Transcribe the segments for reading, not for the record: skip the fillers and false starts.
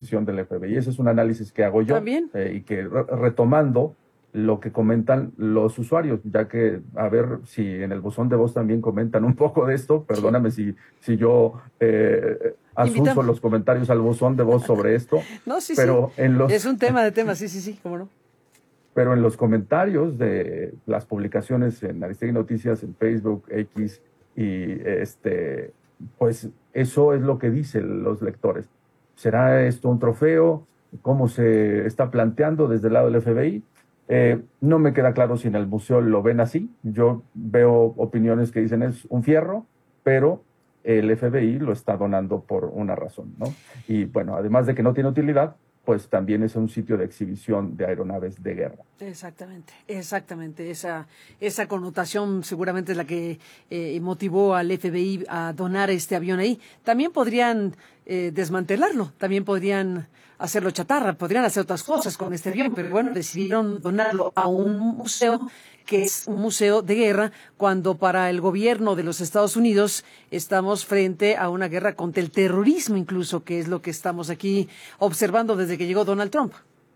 intervención del FBI. Ese es un análisis que hago yo También. y que retomando lo que comentan los usuarios, ya que a ver si en el buzón de voz también comentan un poco de esto. Perdóname si yo asuso Invitamos. los comentarios al buzón de voz sobre esto, No, sí, sí. pero en Es los un tema de temas, sí, sí, sí, cómo no. pero en los comentarios de las publicaciones en Aristegui Noticias, en Facebook, X, y pues eso es lo que dicen los lectores. ¿Será esto un trofeo? ¿Cómo se está planteando desde el lado del FBI? No me queda claro si en el museo lo ven así. Yo veo opiniones que dicen es un fierro, pero el FBI lo está donando por una razón, ¿no? Y bueno, además de que no tiene utilidad, pues también es un sitio de exhibición de aeronaves de guerra. Exactamente, exactamente. Esa connotación seguramente es la que motivó al FBI a donar este avión ahí. También podrían desmantelarlo, también podrían hacerlo chatarra, podrían hacer otras cosas con este avión, pero bueno, decidieron donarlo a un museo que es un museo de guerra, cuando para el gobierno de los Estados Unidos estamos frente a una guerra contra el terrorismo incluso, que es lo que estamos aquí observando desde que llegó Donald Trump.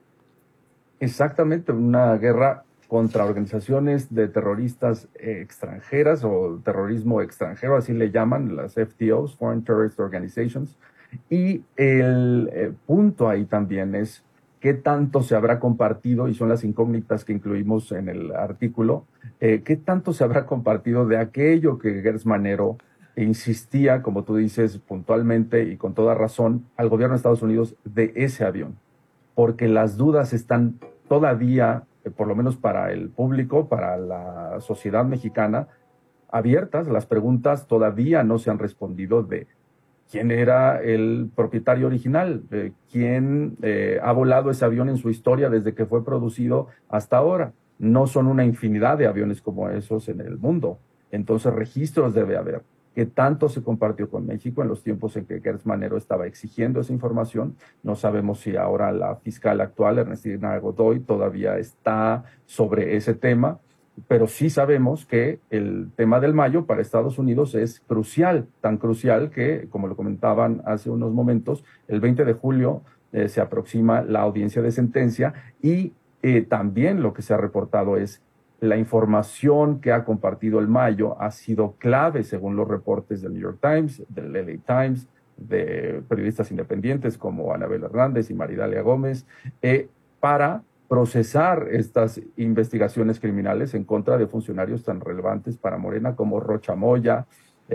Exactamente, una guerra contra organizaciones de terroristas extranjeras o terrorismo extranjero, así le llaman las FTOs, Foreign Terrorist Organizations. Y el punto ahí también es qué tanto se habrá compartido, y son las incógnitas que incluimos en el artículo, qué tanto se habrá compartido de aquello que Gers Manero insistía, como tú dices, puntualmente y con toda razón, al gobierno de Estados Unidos de ese avión, porque las dudas están todavía, por lo menos para el público, para la sociedad mexicana, abiertas. Las preguntas todavía no se han respondido de quién era el propietario original, quién ha volado ese avión en su historia desde que fue producido hasta ahora. No son una infinidad de aviones como esos en el mundo. Entonces, registros debe haber. ¿Qué tanto se compartió con México en los tiempos en que Gers Manero estaba exigiendo esa información? No sabemos si ahora la fiscal actual, Ernestina Godoy, todavía está sobre ese tema, pero sí sabemos que el tema del mayo para Estados Unidos es crucial, tan crucial que, como lo comentaban hace unos momentos, el 20 de julio se aproxima la audiencia de sentencia y también lo que se ha reportado es la información que ha compartido el Mayo ha sido clave, según los reportes del New York Times, del LA Times, de periodistas independientes como Anabel Hernández y Maridalia Gómez, para procesar estas investigaciones criminales en contra de funcionarios tan relevantes para Morena como Rocha Moya,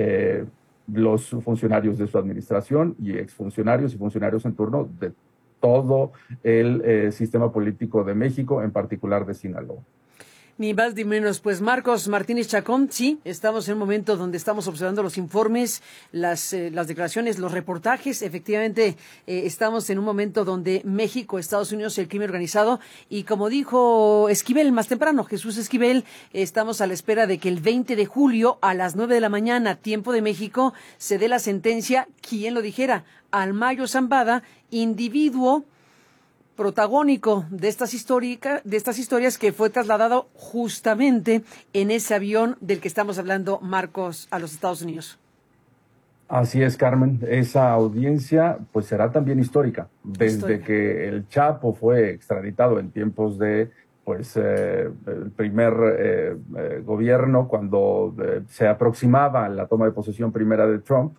los funcionarios de su administración y exfuncionarios y funcionarios en turno de todo el sistema político de México, en particular de Sinaloa. Ni más ni menos. Pues Marcos Martínez Chacón, sí, estamos en un momento donde estamos observando los informes, las declaraciones, los reportajes. Efectivamente, estamos en un momento donde México, Estados Unidos y el crimen organizado. Y como dijo Esquivel más temprano, Jesús Esquivel, estamos a la espera de que el 20 de julio a las 9 de la mañana, tiempo de México, se dé la sentencia, quien lo dijera, al Mayo Zambada, individuo protagónico de estas historias que fue trasladado justamente en ese avión del que estamos hablando, Marcos, a los Estados Unidos. Así es, Carmen. Esa audiencia pues será también histórica. Desde que el Chapo fue extraditado en tiempos de el primer gobierno, cuando se aproximaba a la toma de posesión primera de Trump,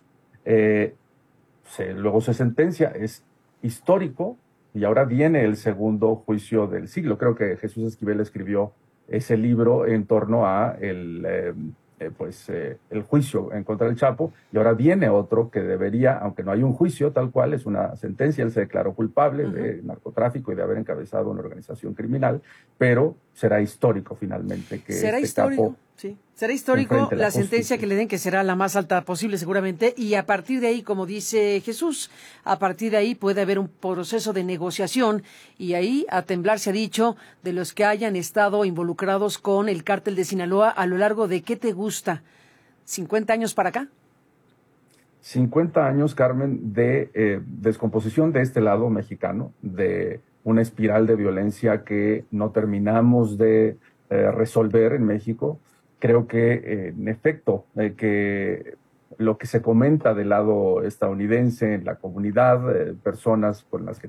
luego se sentencia. Es histórico. Y ahora viene el segundo juicio del siglo. Creo que Jesús Esquivel escribió ese libro en torno a el juicio en contra del Chapo. Y ahora viene otro que debería, aunque no hay un juicio tal cual, es una sentencia. Él se declaró culpable de narcotráfico y de haber encabezado una organización criminal, pero será histórico finalmente que será este histórico, capo... Sí. Será histórico la sentencia que le den, que será la más alta posible seguramente, y a partir de ahí, como dice Jesús, a partir de ahí puede haber un proceso de negociación, y ahí a temblar se ha dicho de los que hayan estado involucrados con el cártel de Sinaloa a lo largo de, ¿qué te gusta? ¿50 años para acá? 50 años, Carmen, de descomposición de este lado mexicano, de una espiral de violencia que no terminamos de resolver en México. Creo que, en efecto, que lo que se comenta del lado estadounidense, en la comunidad, personas con las que